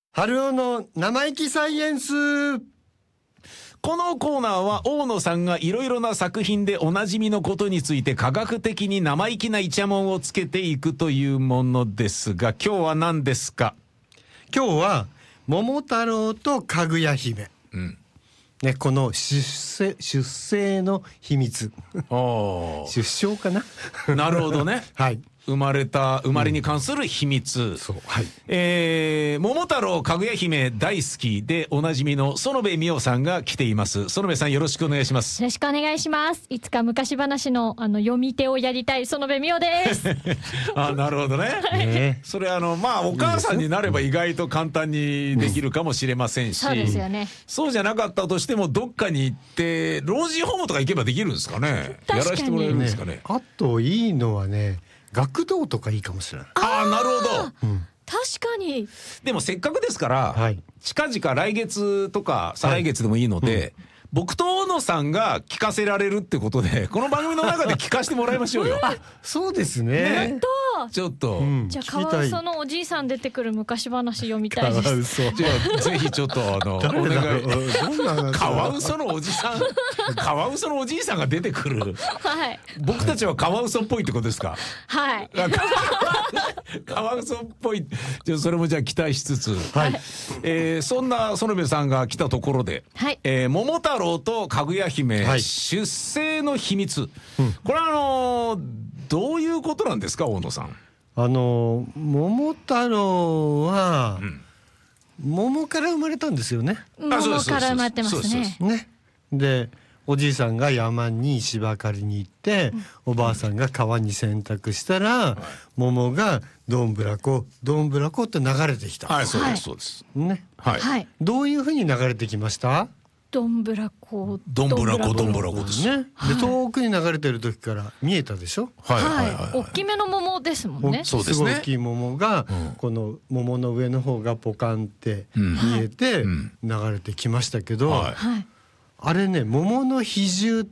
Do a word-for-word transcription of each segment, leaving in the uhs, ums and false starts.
春尾の生意気サイエンス。 このコーナーは大野さんがいろいろな作品でおなじみのことについて科学的に生意気なイチャモンをつけていくというものですが、今日は何ですか？ 今日は桃太郎とかぐや姫、 うんね、この出世出生の秘密出生かななるほどねはい生まれた生まれに関する秘密、うん、 そう、はい、 えー、桃太郎かぐや姫大好きでおなじみの園部美代さんが来ています。園部さん、よろしくお願いします。 よろしくお願いします。いつか昔話のあの読み手をやりたい園部美代ですあ、なるほどね、ね、それあのまあお母さんになれば意外と簡単にできるかもしれませんし、 そうですよね。 そうじゃなかったとしてもどっかに行って老人ホームとか行けばできるんですかね。やらせてもらえるんですかね。 ね、あといいのはね、学童とかいいかもしれない。 ああ、なるほど、 うん、確かに。 でもせっかくですから、はい、近々来月とか再来月でもいいので、はい、うん、僕と大野さんが聞かせられるってことでこの番組の中で聞かせてもらいましょうよあ、 そうですね。 ね、 ちょっと、 うん、じゃあカワウソのおじいさん出てくる昔話読みたいです。 じゃあぜひちょっとあのお願い。カワウソのおじさんカワウソのおじいさんが出てくる、はい、僕たちはカワウソっぽいってことですか？ はい、 カワウソっぽい。じゃあそれもじゃあ期待しつつ、はい、えー、そんな園部さんが来たところで、はい、えー、桃太郎とかぐや姫、はい、出生の秘密、うん、これはあのー、どういうことなんですか、大野さん。 あの桃太郎は、うん、桃から生まれたんですよね。 桃から生まれてますね。 ね、でおじいさんが山に芝刈りに行って、うん、おばあさんが川に洗濯したら、はい、桃がどんぶらこどんぶらこって流れてきた。 はい、そうですそうです。 ね、はい、はい、どういうふうに流れてきました？ どんぶらこどんぶらこどんぶらこですね。 で遠くに流れてる時から見えたでしょ。 はいはいはい。大きめの桃ですもんね。 そうですね。 すごい大きい桃が、うん、この桃の上の方がポカンって見えて流れてきましたけど、はいはい、あれね、桃の比重って、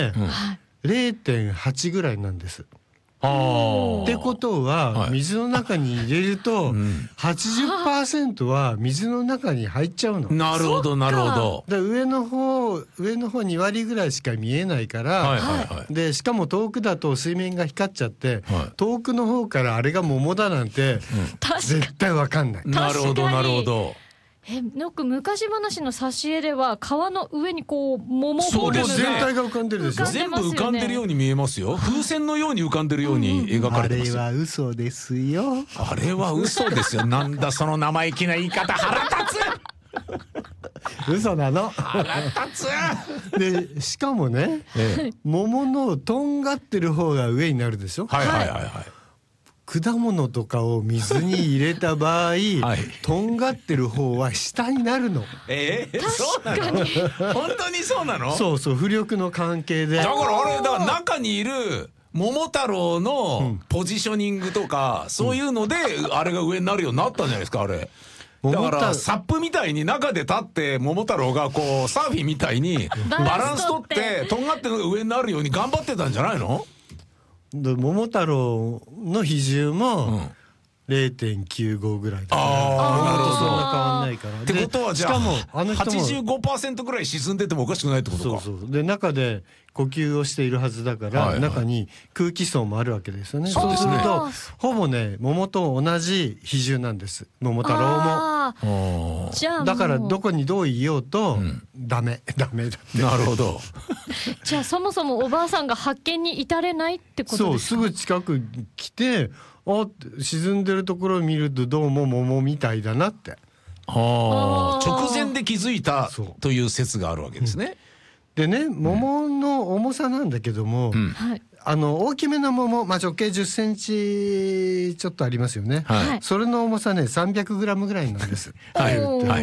うん、れいてんはちぐらいなんです。ってことは、はい、水の中に入れると、うん、はちじゅっパーセント は水の中に入っちゃうの。 なるほどなるほど。 で上の方上の方に割ぐらいしか見えないから、はいはいはい、でしかも遠くだと水面が光っちゃって、はい、遠くの方からあれが桃だなんて、うん、絶対わかんない。 なるほどなるほど。 え、よく昔話の挿絵では川の上にこう桃フォルムが全体が浮かんでるでしょ。 全部浮かんでるように見えますよ。風船のように浮かんでるように描かれてますよ。 あれは嘘ですよ。 あれは嘘ですよ。なんだその生意気な言い方、腹立つ嘘なの。 腹立つ。 でしかもね、ええ、桃のとんがってる方が上になるでしょ。 はいはいはいはい。 果物とかを水に入れた場合、はい、とんがってる方は下になるの。 えー、そうなの？本当にそうなの？ そうそう、浮力の関係で。 だからあれだから中にいる桃太郎のポジショニングとか、うん、そういうのであれが上になるようになったんじゃないですか、あれ。だからサップみたいに中で立って桃太郎がこうサーフィンみたいにバランス取ってとんがってるのが上になるように頑張ってたんじゃないの？ 桃太郎の比重も れいてんきゅうご ぐらいだから、 ああ、 そんな変わんないから。 ってことはじゃあ、しかもあの人も はちじゅうごパーセント ぐらい沈んでてもおかしくないってことか。 そうそう。で中で呼吸をしているはずだから、はいはい、中に空気層もあるわけですよね。そうですね。そうするとほぼね、桃と同じ比重なんです、桃太郎も。じゃあだからどこにどういようと、うん、ダメダメだって。 なるほど。 じゃあそもそもおばあさんが発見に至れないってことですか？ そう、すぐ近く来て、あ、沈んでるところを見るとどうも桃みたいだなって。 はあ、直前で気づいたという説があるわけですね。 でね、桃の重さなんだけども、うん、あの大きめの桃、まあ、直径じゅっセンチちょっとありますよね、はい、それの重さね さんびゃくグラム ぐらいなんです。はい、はい、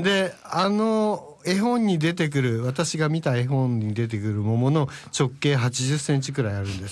であの絵本に出てくる、私が見た絵本に出てくる桃の直径はちじゅっセンチくらいあるんです。